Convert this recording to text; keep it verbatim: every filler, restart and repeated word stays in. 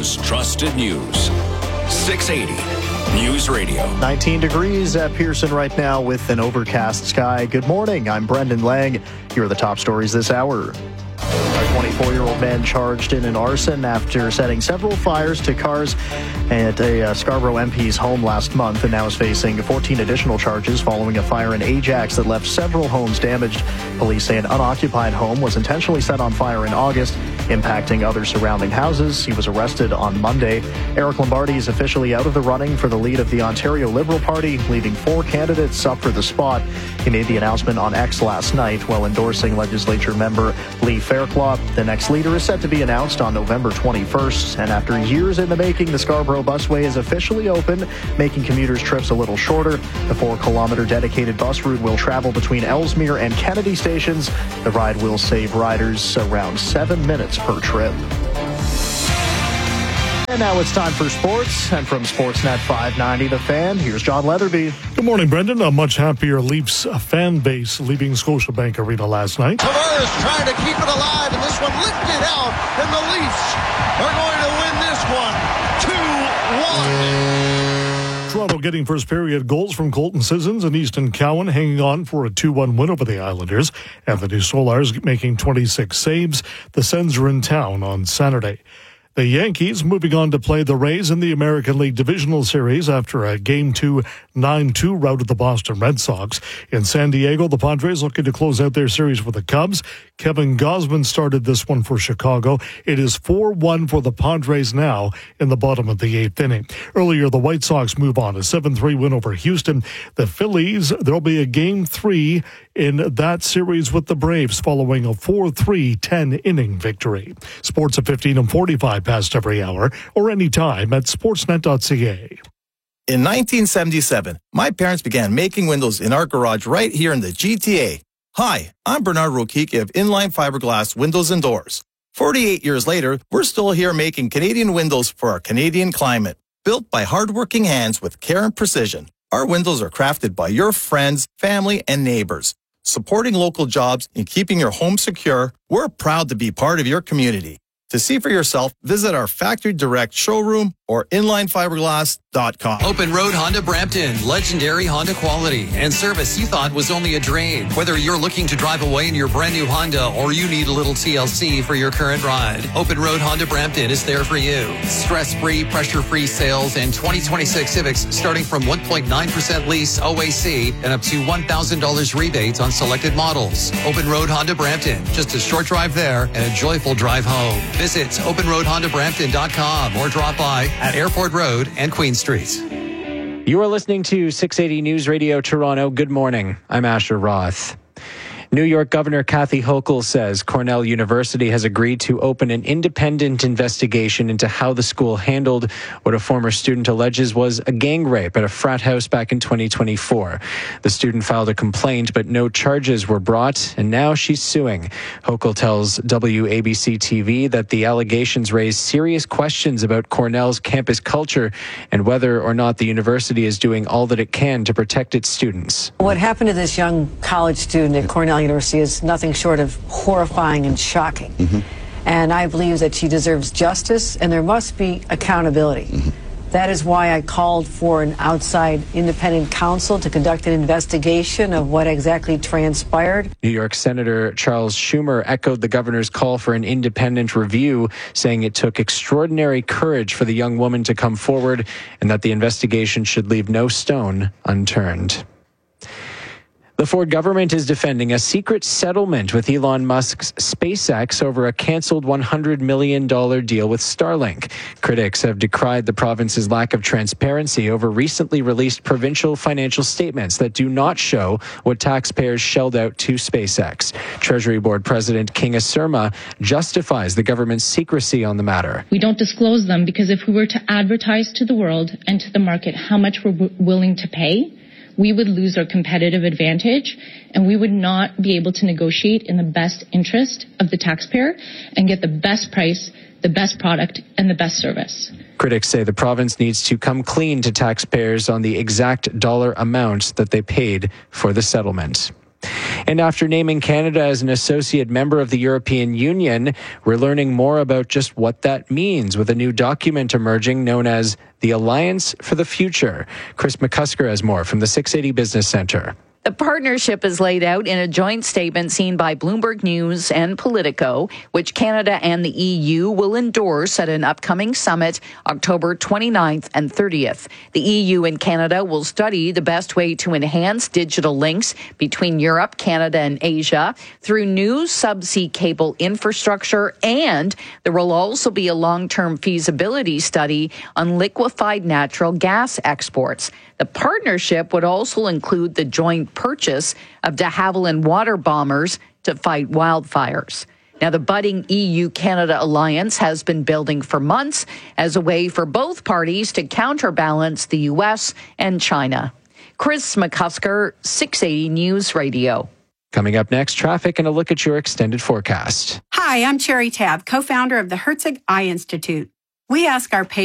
Toronto's trusted news. six eighty News Radio. nineteen degrees at Pearson right now with an overcast sky. Good morning. I'm Brendan Lang. Here are the top stories this hour. A twenty-four-year-old man charged in an arson after setting several fires to cars at a uh, Scarborough M P's home last month, and now is facing fourteen additional charges following a fire in Ajax that left several homes damaged. Police say an unoccupied home was intentionally set on fire in August, impacting other surrounding houses. He was arrested on Monday. Eric Lombardi is officially out of the running for the lead of the Ontario Liberal Party, leaving four candidates up for the spot. He made the announcement on X last night while endorsing legislature member Lee Fairclough. The next leader is set to be announced on November twenty-first, and after years in the making, the Scarborough Busway is officially open, making commuters' trips a little shorter. The four-kilometer dedicated bus route will travel between Ellesmere and Kennedy stations. The ride will save riders around seven minutes per trip. And now it's time for sports. And from Sportsnet five ninety, The Fan, here's John Leatherby. Good morning, Brendan. A much happier Leafs fan base leaving Scotiabank Arena last night. Tavares trying to keep it alive, and this one lifted out, and the Leafs are going to win this one two one. Toronto getting first period goals from Colton Sissons and Easton Cowan, hanging on for a two one win over the Islanders. Anthony Solars making twenty-six saves. The Sens are in town on Saturday. The Yankees moving on to play the Rays in the American League Divisional Series after a Game two nine two rout of the Boston Red Sox. In San Diego, the Padres looking to close out their series with the Cubs. Kevin Gausman started this one for Chicago. It is four one for the Padres now in the bottom of the eighth inning. Earlier, the White Sox move on a seven three win over Houston. The Phillies, there'll be a Game three in that series with the Braves following a four three ten-inning victory. Sports at fifteen and forty-five past every hour or anytime at sportsnet dot c a. In nineteen seventy-seven, my parents began making windows in our garage right here in the G T A. Hi, I'm Bernard Rokicki of Inline Fiberglass Windows and Doors. forty-eight years later, we're still here making Canadian windows for our Canadian climate. Built by hardworking hands with care and precision, our windows are crafted by your friends, family, and neighbors. Supporting local jobs and keeping your home secure, we're proud to be part of your community. To see for yourself, visit our Factory Direct showroom or inline fiberglass dot com. Open Road Honda Brampton. Legendary Honda quality and service you thought was only a drain. Whether you're looking to drive away in your brand new Honda or you need a little T L C for your current ride, Open Road Honda Brampton is there for you. Stress-free, pressure-free sales and twenty twenty-six Civics starting from one point nine percent lease O A C and up to one thousand dollars rebates on selected models. Open Road Honda Brampton. Just a short drive there and a joyful drive home. Visit open road honda brampton dot com or drop by at Airport Road and Queen Street. You are listening to six eighty News Radio Toronto. Good morning. I'm Asher Roth. New York Governor Kathy Hochul says Cornell University has agreed to open an independent investigation into how the school handled what a former student alleges was a gang rape at a frat house back in twenty twenty-four. The student filed a complaint, but no charges were brought, and now she's suing. Hochul tells W A B C T V that the allegations raise serious questions about Cornell's campus culture and whether or not the university is doing all that it can to protect its students. What happened to this young college student at Cornell University is nothing short of horrifying and shocking. Mm-hmm. And I believe that she deserves justice, and there must be accountability. Mm-hmm. That is why I called for an outside independent counsel to conduct an investigation of what exactly transpired. New York Senator Charles Schumer echoed the governor's call for an independent review, saying it took extraordinary courage for the young woman to come forward and that the investigation should leave no stone unturned. The Ford government is defending a secret settlement with Elon Musk's SpaceX over a canceled one hundred million dollars deal with Starlink. Critics have decried the province's lack of transparency over recently released provincial financial statements that do not show what taxpayers shelled out to SpaceX. Treasury Board President Kinga Surma justifies the government's secrecy on the matter. We don't disclose them because if we were to advertise to the world and to the market how much we're w- willing to pay, we would lose our competitive advantage and we would not be able to negotiate in the best interest of the taxpayer and get the best price, the best product, and the best service. Critics say the province needs to come clean to taxpayers on the exact dollar amount that they paid for the settlement. And after naming Canada as an associate member of the European Union, we're learning more about just what that means with a new document emerging known as the Alliance for the Future. Chris McCusker has more from the six eighty Business Centre. The partnership is laid out in a joint statement seen by Bloomberg News and Politico, which Canada and the E U will endorse at an upcoming summit October twenty-ninth and thirtieth. The E U and Canada will study the best way to enhance digital links between Europe, Canada, and Asia through new subsea cable infrastructure, and there will also be a long-term feasibility study on liquefied natural gas exports. The partnership would also include the joint purchase of de Havilland water bombers to fight wildfires. Now, the budding E U-Canada alliance has been building for months as a way for both parties to counterbalance the U S and China. Chris McCusker, six eighty News Radio. Coming up next, traffic and a look at your extended forecast. Hi, I'm Cherry Tabb, co-founder of the Herzog Eye Institute. We ask our patients